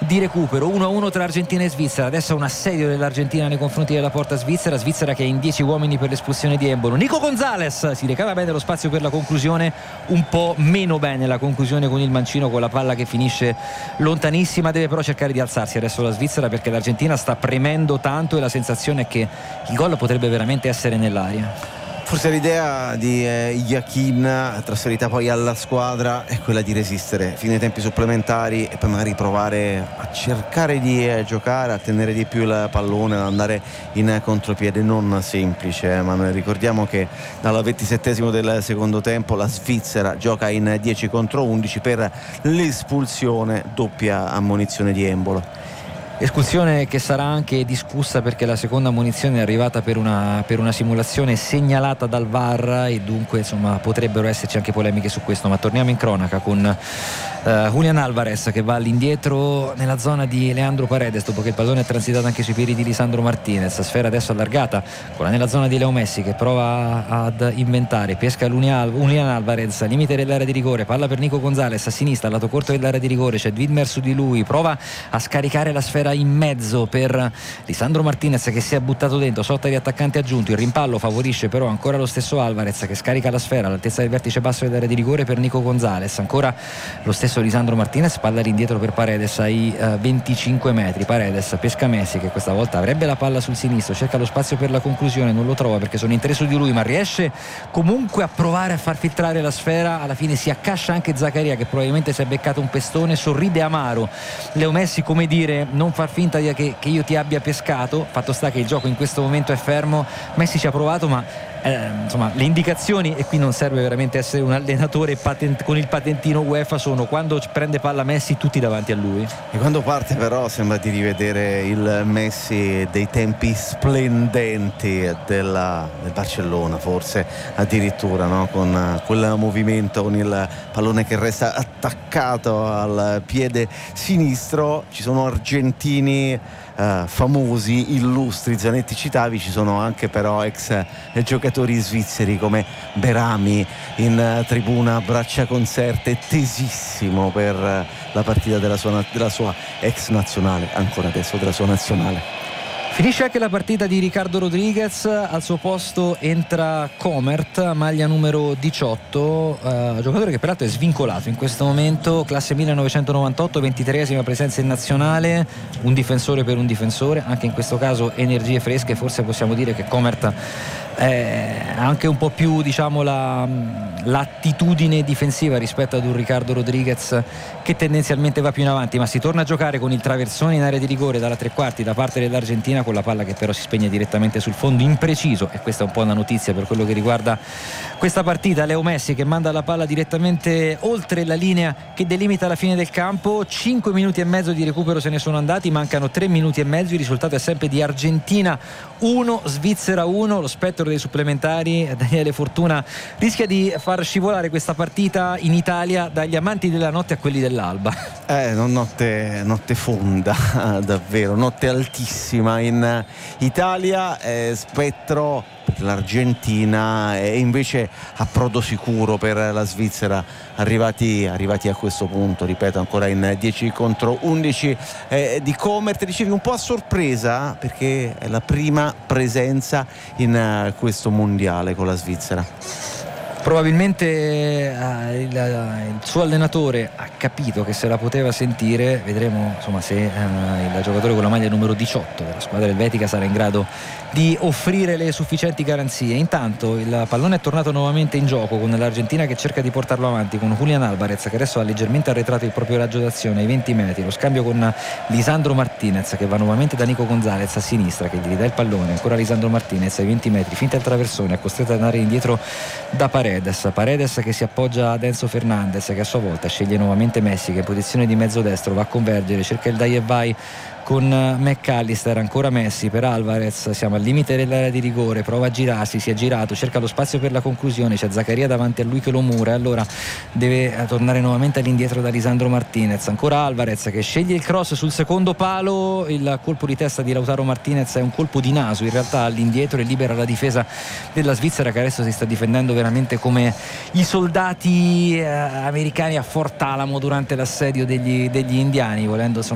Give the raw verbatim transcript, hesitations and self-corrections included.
di recupero. Uno a uno tra Argentina e Svizzera. Adesso un assedio dell'Argentina nei confronti della porta svizzera, Svizzera che è in dieci uomini per l'espulsione di Embolo. Nico Gonzalez si recava bene lo spazio per la conclusione, un po' meno bene la conclusione con il mancino, con la palla che finisce lontanissima. Deve però cercare di alzarsi adesso la Svizzera, perché l'Argentina sta premendo tanto e la sensazione è che il gol potrebbe veramente essere nell'aria. Forse l'idea di eh, Iachim, trasferita poi alla squadra, è quella di resistere fino ai tempi supplementari e poi magari provare a cercare di eh, giocare, a tenere di più il pallone, ad andare in contropiede. Non semplice, ma noi ricordiamo che dal ventisettesimo del secondo tempo la Svizzera gioca in dieci contro undici per l'espulsione, doppia ammonizione di Embolo. Espulsione che sarà anche discussa, perché la seconda ammonizione è arrivata per una, per una simulazione segnalata dal V A R e dunque insomma potrebbero esserci anche polemiche su questo. Ma torniamo in cronaca con uh, Julián Álvarez che va all'indietro nella zona di Leandro Paredes dopo che il pallone è transitato anche sui piedi di Lisandro Martinez. Sfera adesso allargata, quella nella zona di Leo Messi che prova ad inventare, pesca Julián Álvarez, limite dell'area di rigore, palla per Nico Gonzalez a sinistra, lato corto dell'area di rigore, c'è Widmer su di lui, prova a scaricare la sfera in mezzo per Lisandro Martinez che si è buttato dentro, sorta di attaccante aggiunto. Il rimpallo favorisce però ancora lo stesso Alvarez che scarica la sfera all'altezza del vertice basso dell'area di rigore per Nico Gonzalez. Ancora lo stesso Lisandro Martinez, palla all'indietro per Paredes ai uh, venticinque metri. Paredes pesca Messi che questa volta avrebbe la palla sul sinistro, cerca lo spazio per la conclusione, non lo trova perché sono in tre su di lui, ma riesce comunque a provare a far filtrare la sfera. Alla fine si accascia anche Zaccaria che probabilmente si è beccato un pestone, sorride amaro Leo Messi, come dire non far finta di che, che io ti abbia pescato. Fatto sta che il gioco in questo momento è fermo, Messi ci ha provato ma eh, insomma le indicazioni, e qui non serve veramente essere un allenatore patent, con il patentino UEFA, sono quando prende palla Messi tutti davanti a lui, e quando parte però sembra di rivedere il Messi dei tempi splendenti della, del Barcellona, forse addirittura, no? Con quel movimento, con il pallone che resta attaccato al piede sinistro. Ci sono argentini Uh, famosi, illustri, Zanetti citavi, ci sono anche però ex eh, giocatori svizzeri come Berami in uh, tribuna, braccia conserte, tesissimo per uh, la partita della sua, della sua ex nazionale, ancora adesso della sua nazionale. Finisce anche la partita di Ricardo Rodriguez, al suo posto entra Comert, maglia numero diciotto, eh, giocatore che peraltro è svincolato in questo momento, classe millenovecentonovantotto, ventitreesima presenza in nazionale, un difensore per un difensore, anche in questo caso energie fresche. Forse possiamo dire che Comert ha anche un po' più, diciamo, la, l'attitudine difensiva rispetto ad un Ricardo Rodriguez che tendenzialmente va più in avanti, ma si torna a giocare con il traversone in area di rigore dalla tre quarti da parte dell'Argentina, con la palla che però si spegne direttamente sul fondo impreciso, e questa è un po' una notizia per quello che riguarda questa partita. Leo Messi che manda la palla direttamente oltre la linea che delimita la fine del campo. Cinque minuti e mezzo di recupero se ne sono andati, mancano tre minuti e mezzo, il risultato è sempre di Argentina uno, Svizzera uno. Lo spettro dei supplementari, Daniele Fortuna, rischia di far scivolare questa partita in Italia dagli amanti della notte a quelli dell'alba. Eh, notte, notte fonda, davvero, notte altissima in Italia, eh, spettro per l'Argentina e invece approdo sicuro per la Svizzera, arrivati, arrivati a questo punto, ripeto, ancora in dieci contro undici eh, di Comert. Dicevi un po' a sorpresa perché è la prima presenza in uh, questo mondiale con la Svizzera. Probabilmente eh, il, il suo allenatore ha capito che se la poteva sentire. Vedremo insomma se eh, il giocatore con la maglia numero diciotto della squadra elvetica sarà in grado di offrire le sufficienti garanzie. Intanto il pallone è tornato nuovamente in gioco con l'Argentina che cerca di portarlo avanti con Julián Álvarez che adesso ha leggermente arretrato il proprio raggio d'azione ai venti metri. Lo scambio con Lisandro Martinez che va nuovamente da Nico Gonzalez a sinistra, che gli ridà il pallone. Ancora Lisandro Martinez ai venti metri, finta il traversone, è costretto ad andare indietro da Paredes. Paredes che si appoggia ad Enzo Fernandez che a sua volta sceglie nuovamente Messi che in posizione di mezzo destro va a convergere, cerca il dai e vai con McAllister. Ancora Messi per Alvarez, siamo al limite dell'area di rigore, prova a girarsi, si è girato, cerca lo spazio per la conclusione, c'è Zaccaria davanti a lui che lo mura e allora deve tornare nuovamente all'indietro da Lisandro Martinez. Ancora Alvarez che sceglie il cross sul secondo palo, il colpo di testa di Lautaro Martinez è un colpo di naso in realtà all'indietro e libera la difesa della Svizzera che adesso si sta difendendo veramente come i soldati eh, americani a Fort Alamo durante l'assedio degli, degli indiani, volendo insomma